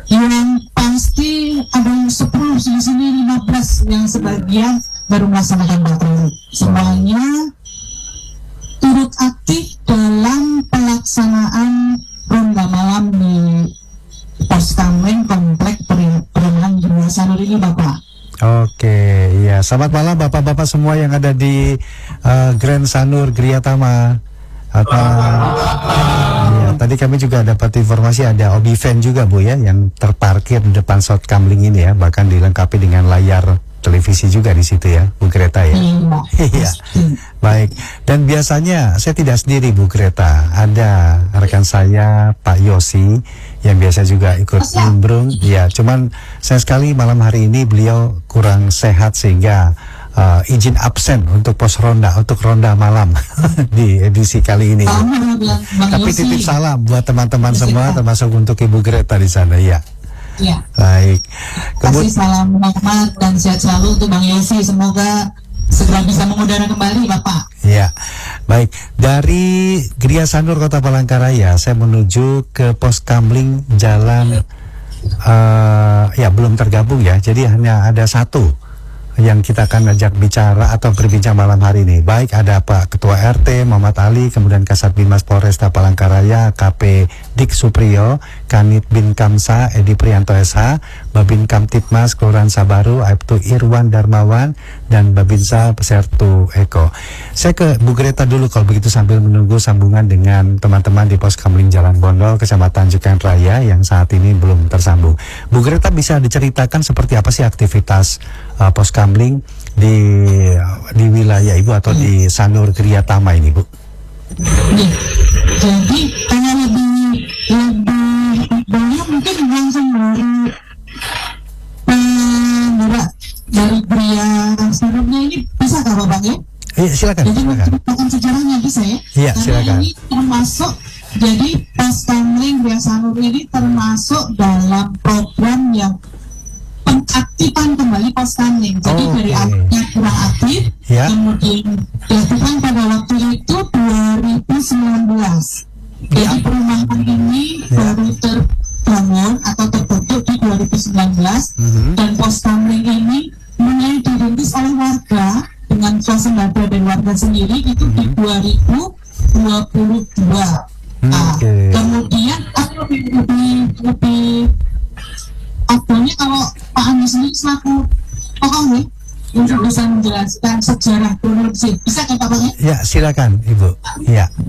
Yang pasti ada yang 10, di sini 15, yang sebagian baru melaksanakan patroli. Semuanya turut aktif dalam pelaksanaan ronda malam di Pos Kamling Komplek Perumahan Gria Sanur ini, Bapak. Oke, iya. Selamat malam Bapak-bapak semua yang ada di Grand Sanur Gria Tama. Ya, tadi kami juga dapat informasi ada obi van juga Bu ya, yang terparkir di depan South Kamling ini ya, bahkan dilengkapi dengan layar televisi juga di situ ya, Bu Greta ya. Iya. Baik. Dan biasanya saya tidak sendiri Bu Greta, ada rekan saya Pak Yosi yang biasa juga ikut nimbrung. Ya, cuman saya sekali malam hari ini beliau kurang sehat sehingga izin absen untuk pos ronda, untuk ronda malam di edisi kali ini. Tapi titip salam buat teman-teman semua, termasuk untuk Ibu Greta di sana ya. Ya. Baik. Kasih salam hormat dan sehat selalu untuk Bang Yosi. Semoga segera bisa mengudara kembali, Bapak. Ya. Baik. Dari Gria Sanur Kota Palangkaraya, saya menuju ke Pos Kamling Jalan ya belum tergabung ya. Jadi hanya ada satu yang kita akan ajak bicara atau berbincang malam hari ini. Baik, ada Pak Ketua RT Muhammad Ali, kemudian Kasat Binmas Polresta Palangkaraya KP Dik Supriyo, Kanit Bin Kamsa Edi Prianto SH, Babin Kamtipmas Kelurahan Sabaru Aibtu Irwan Darmawan, dan Babinsa Pesertu Eko. Saya ke Bu Greta dulu kalau begitu sambil menunggu sambungan dengan teman-teman di Pos Kamling Jalan Bondol Kecamatan Jukan Raya yang saat ini belum tersambung. Bu Greta, bisa diceritakan seperti apa sih aktivitas Pos Kamling di wilayah Ibu atau di Sanur Gria Tama ini, Bu? Jadi karena lebih banyak mungkin langsung dari Gria Sanurnya ini bisa kah Bapak ya? Iya, silakan. Jadi menceritakan sejarahnya bisa ya? Iya, silakan. Ini termasuk, jadi Pos Kamling Gria Sanur ini termasuk dalam program yang pengaktifan kembali Pos Kamling. Jadi dari awalnya kurang aktif, kemudian dilakukan pada waktu itu 2019. Jadi perumahan ini baru terbangun atau terbentuk di 2019, dan Pos Kamling ini mulai dirintis oleh warga dengan swasembada dari warga sendiri itu di 2022. Nah, kemudian aku lebih akhirnya kalau Pak Andi sendiri selaku tokoh untuk bisa menjelaskan sejarah kronologi, bisa kan Pak? Ya, silakan Ibu. Ya.